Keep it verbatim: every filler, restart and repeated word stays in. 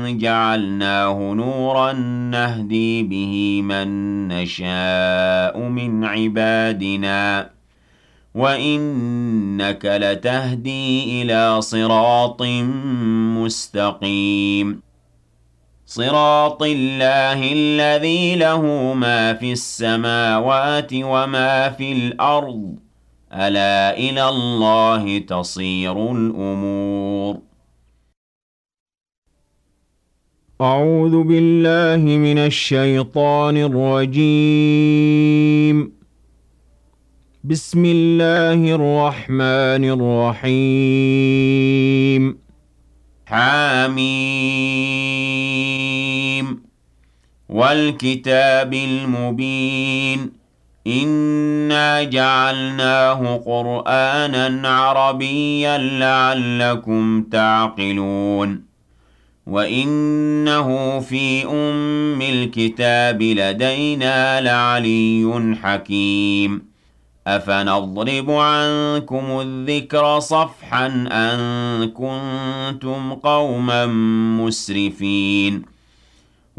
جعلناه نورا نهدي به من نشاء من عبادنا وإنك لتهدي إلى صراط مستقيم صراط الله الذي له ما في السماوات وما في الأرض ألا إلى الله تصير الأمور أعوذ بالله من الشيطان الرجيم بسم الله الرحمن الرحيم حميم والكتاب المبين إنا جعلناه قرآنا عربيا لعلكم تعقلون وإنه في أم الكتاب لدينا لعلي حكيم أفنضرب عنكم الذكر صفحا أن كنتم قوما مسرفين